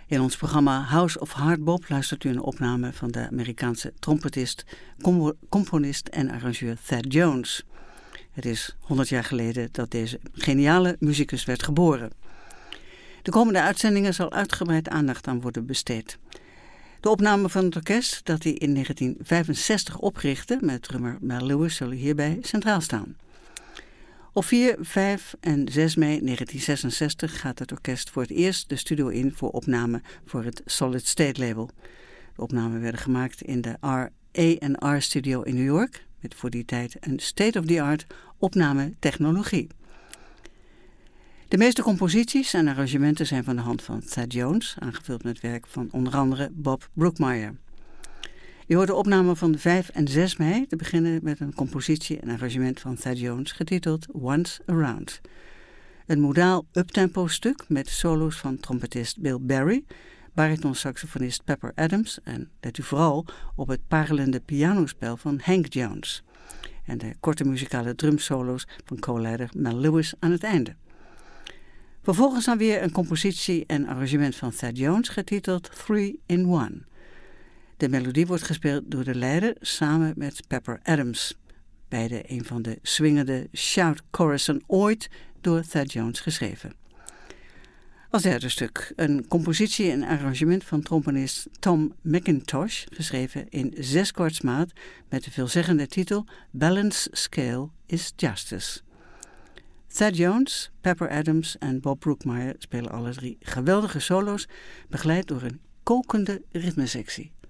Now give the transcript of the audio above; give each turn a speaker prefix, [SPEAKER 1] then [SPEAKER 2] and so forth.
[SPEAKER 1] In ons programma House of Hardbop luistert u een opname van de Amerikaanse trompetist, componist en arrangeur Thad Jones. Het is 100 jaar geleden dat deze geniale muzikus werd geboren. De komende uitzendingen zal uitgebreid aandacht aan worden besteed. De opname van het orkest dat hij in 1965 oprichtte met drummer Mel Lewis zullen hierbij centraal staan. Op 4, 5 en 6 mei 1966 gaat het orkest voor het eerst de studio in voor opname voor het Solid State label. De opnamen werden gemaakt in de R&R studio in New York, met voor die tijd een state-of-the-art opnametechnologie. De meeste composities en arrangementen zijn van de hand van Thad Jones, aangevuld met werk van onder andere Bob Brookmeyer. Je hoort de opname van 5 en 6 mei, te beginnen met een compositie en arrangement van Thad Jones, getiteld Once Around. Een modaal uptempo stuk met solo's van trompetist Bill Berry, baritonsaxofonist Pepper Adams en let u vooral op het parelende pianospel van Hank Jones. En de korte muzikale drumsolo's van co-leider Mel Lewis aan het einde. Vervolgens dan weer een compositie en arrangement van Thad Jones, getiteld 3 in 1. De melodie wordt gespeeld door de leider samen met Pepper Adams. Beide een van de swingende shout chorussen ooit door Thad Jones geschreven. Als derde stuk een compositie en arrangement van trombonist Tom McIntosh, geschreven in 6-kwartsmaat met de veelzeggende titel Balance Scale is Justice. Thad Jones, Pepper Adams en Bob Brookmeyer spelen alle drie geweldige solo's, begeleid door een kokende ritmesectie.